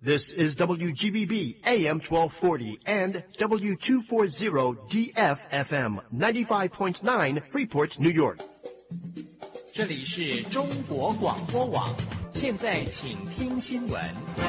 This is WGBB AM 1240 and W240 DFFM 95.9 Freeport, New York. 这里是中国广播网，现在请听新闻。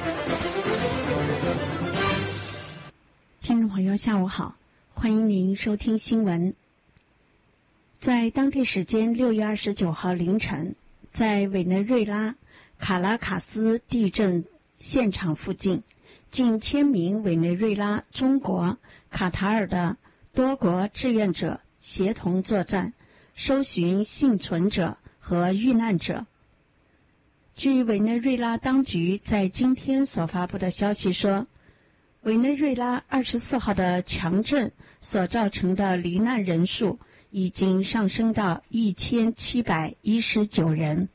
听众朋友，下午好，欢迎您收听新闻。在当地时间6月29号凌晨，在委内瑞拉卡拉卡斯地震现场附近，近1000名委内瑞拉、中国、卡塔尔的多国志愿者协同作战，搜寻幸存者和遇难者。据委内瑞拉当局在今天所发布的消息说，委内瑞拉24号的强震所造成的罹难人数已经上升到1719人。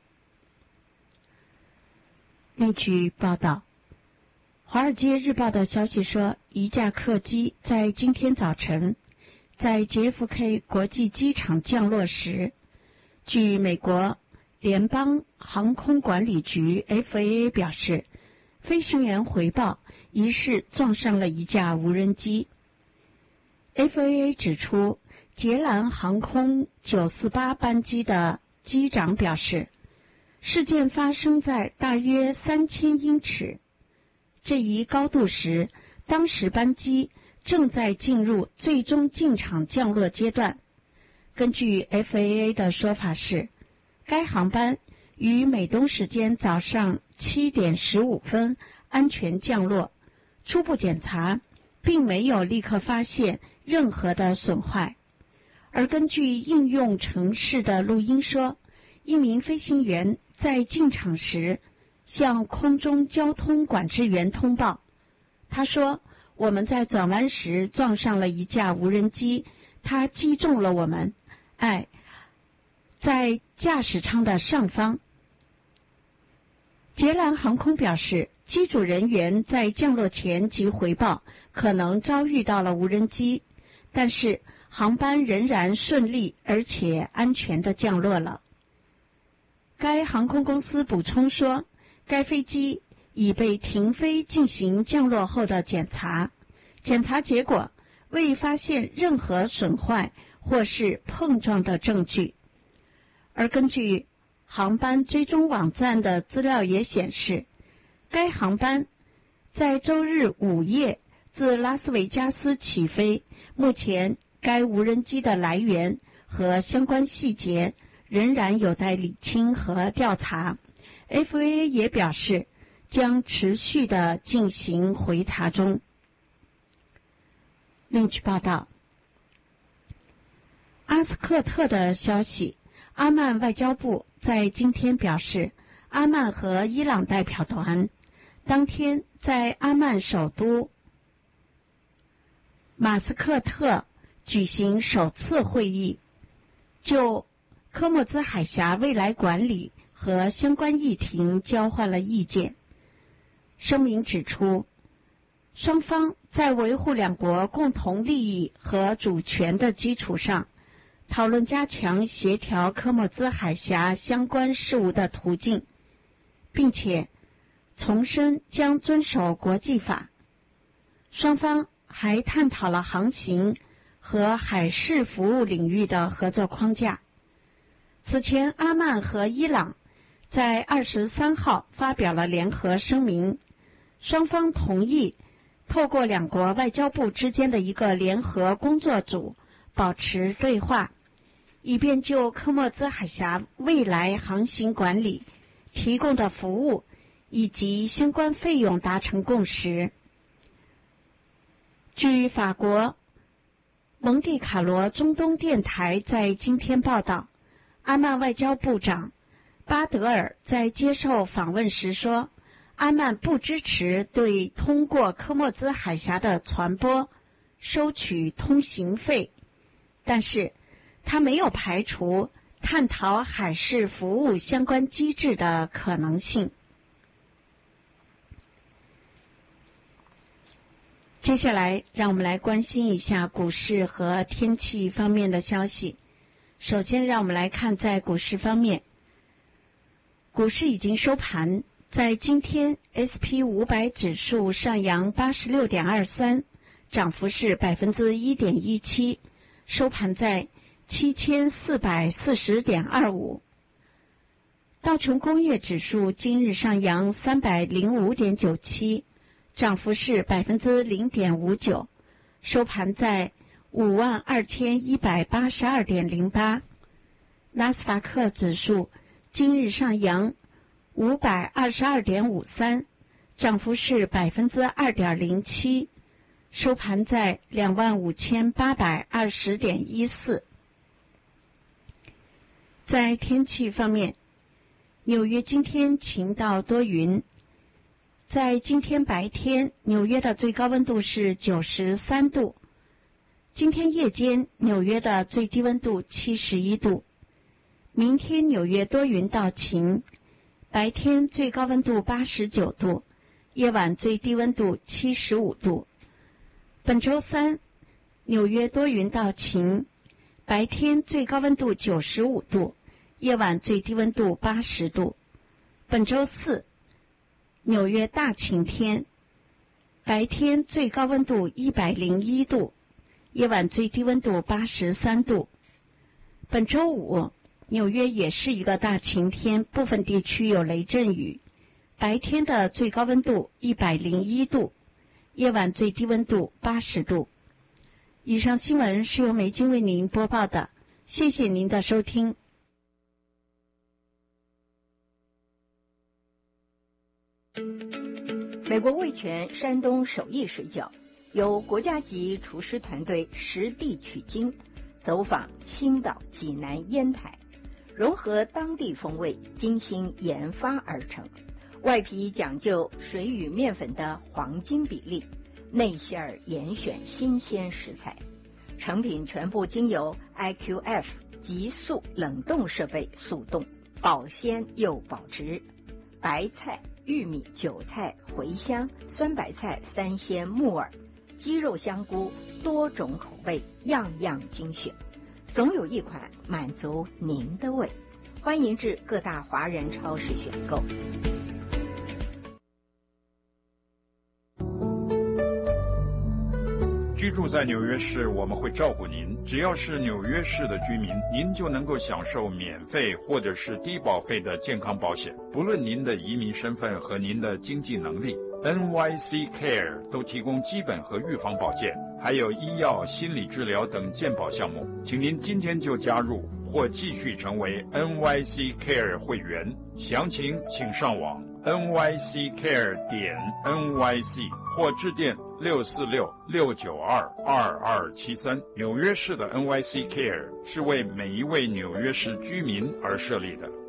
另据报道，《华尔街日报》的消息说，一架客机在今天早晨在 JFK 国际机场降落时，据美国联邦航空管理局 FAA 表示，飞行员回报疑似撞上了一架无人机。FAA 指出，捷兰航空948班机的机长表示，事件发生在大约3000英尺这一高度时，当时班机正在进入最终进场降落阶段。根据 FAA 的说法是，该航班于美东时间早上7点15分安全降落，初步检查并没有立刻发现任何的损坏。而根据应用程式的录音说，一名飞行员在进场时向空中交通管制员通报，他说，我们在转弯时撞上了一架无人机，它击中了我们，在驾驶舱的上方。捷兰航空表示，机组人员在降落前即回报可能遭遇到了无人机，但是航班仍然顺利而且安全地降落了。该航空公司补充说，该飞机已被停飞进行降落后的检查，检查结果未发现任何损坏或是碰撞的证据。而根据航班追踪网站的资料也显示，该航班在周日午夜自拉斯维加斯起飞，目前该无人机的来源和相关细节仍然有待理清和调查。 FAA 也表示将持续地进行回查中。另据报道，阿斯克特的消息，阿曼外交部在今天表示，阿曼和伊朗代表团当天在阿曼首都马斯克特举行首次会议，就科莫兹海峡未来管理和相关议题交换了意见。声明指出，双方在维护两国共同利益和主权的基础上，讨论加强协调科莫兹海峡相关事务的途径，并且重申将遵守国际法。双方还探讨了航行和海事服务领域的合作框架。此前，阿曼和伊朗在23号发表了联合声明，双方同意透过两国外交部之间的一个联合工作组保持对话，以便就科莫兹海峡未来航行管理提供的服务以及相关费用达成共识。据法国蒙蒂卡罗中东电台在今天报道，阿曼外交部长巴德尔在接受访问时说，阿曼不支持对通过科莫兹海峡的船舶收取通行费，但是他没有排除探讨海事服务相关机制的可能性。接下来让我们来关心一下股市和天气方面的消息。首先让我们来看在股市方面，股市已经收盘在今天 SP500 指数上扬 86.23， 涨幅是 1.17%， 收盘在 7440.25。 道琼工业指数今日上扬 305.97， 涨幅是 0.59%， 收盘在 52182.08。 纳斯达克指数今日上扬 522.53， 涨幅是 2.07%， 收盘在 25820.14。 在天气方面，纽约今天晴到多云。在今天白天，纽约的最高温度是93度。今天夜间，纽约的最低温度71度。明天纽约多云到晴，白天最高温度89度，夜晚最低温度75度。本周三，纽约多云到晴，白天最高温度95度，夜晚最低温度80度。本周四，纽约大晴天，白天最高温度101度，夜晚最低温度83度。本周五，纽约也是一个大晴天，部分地区有雷阵雨，白天的最高温度101度，夜晚最低温度80度。以上新闻是由梅金为您播报的，谢谢您的收听。 美国味全山东手艺水饺由国家级厨师团队实地取经，走访青岛、济南、烟台，融合当地风味，精心研发而成。外皮讲究水与面粉的黄金比例，内馅儿严选新鲜食材，成品全部经由 IQF 急速冷冻设备速冻，保鲜又保值。白菜、玉米、韭菜、茴香、酸白菜、三鲜、木耳、鸡肉、香菇，多种口味，样样精选，总有一款满足您的胃。欢迎至各大华人超市选购。 居住在纽约市，我们会照顾您。只要是纽约市的居民，您就能够享受免费或者是低保费的健康保险，不论您的移民身份和您的经济能力。NYC Care 都提供基本和预防保健，还有医药、心理治疗等健保项目。请您今天就加入或继续成为 NYC Care 会员，详情请上网 nyccare.nyc 或致电646-692-2273。纽约市的 NYC Care 是为每一位纽约市居民而设立的。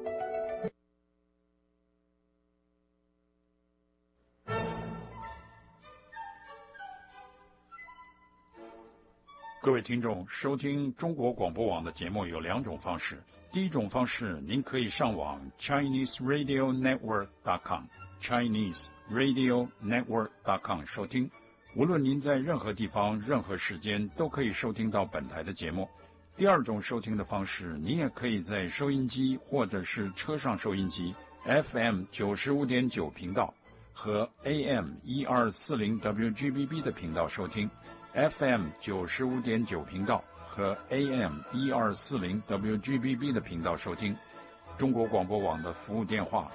各位听众，收听中国广播网的节目有两种方式。第一种方式，您可以上网 ChineseRadioNetwork.com ChineseRadioNetwork.com 收听。无论您在任何地方、任何时间，都可以收听到本台的节目。第二种收听的方式，您也可以在收音机或者是车上收音机 FM 95.9频道和 AM 1240 WGBB 的频道收听。FM 95.9频道和 AM 1240 WGBB 的频道收听。中国广播网的服务电话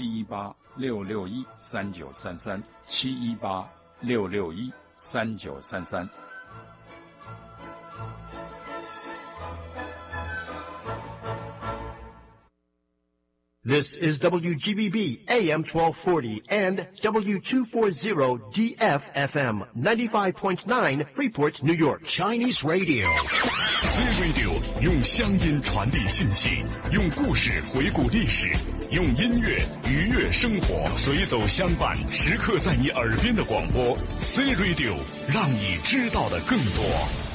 718-661-3933 718-661-3933。 This is WGBB AM 1240 and W240 DFFM 95.9 Freeport, New York. Chinese Radio. C-Radio 用乡音传递信息，用故事回顾历史，用音乐愉悦生活，随走相伴，时刻在你耳边的广播。C-Radio 让你知道的更多。